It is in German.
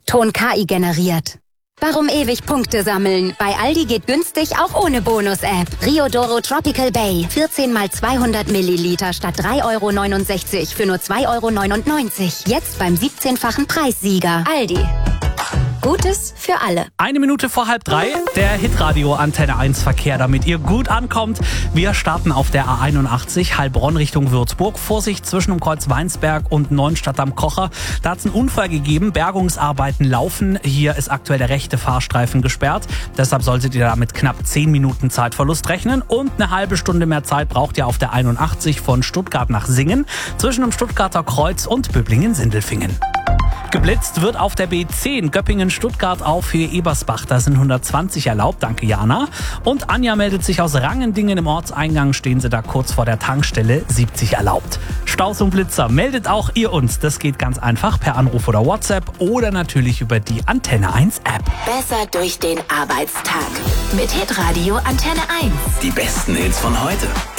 Ton KI generiert. Warum ewig Punkte sammeln? Bei Aldi geht günstig auch ohne Bonus-App. Riodoro Tropical Bay. 14 mal 200 Milliliter statt 3,69 € für nur 2,99 €. Jetzt beim 17-fachen Preissieger. Aldi. Gutes für alle. 1 Minute vor 2:30, der Hitradio Antenne 1 Verkehr, damit ihr gut ankommt. Wir starten auf der A81 Heilbronn Richtung Würzburg. Vorsicht zwischen dem Kreuz Weinsberg und Neuenstadt am Kocher. Da hat es einen Unfall gegeben. Bergungsarbeiten laufen. Hier ist aktuell der rechte Fahrstreifen gesperrt. Deshalb solltet ihr da mit knapp 10 Minuten Zeitverlust rechnen. Und eine halbe Stunde mehr Zeit braucht ihr auf der 81 von Stuttgart nach Singen. Zwischen dem Stuttgarter Kreuz und Böblingen-Sindelfingen. Geblitzt wird auf der B10 Göppingen-Stuttgart auch für Ebersbach. Da sind 120 erlaubt, danke Jana. Und Anja meldet sich aus Rangendingen. Im Ortseingang stehen sie da kurz vor der Tankstelle, 70 erlaubt. Staus und Blitzer, meldet auch ihr uns. Das geht ganz einfach per Anruf oder WhatsApp oder natürlich über die Antenne 1 App. Besser durch den Arbeitstag mit Hitradio Antenne 1. Die besten Hits von heute.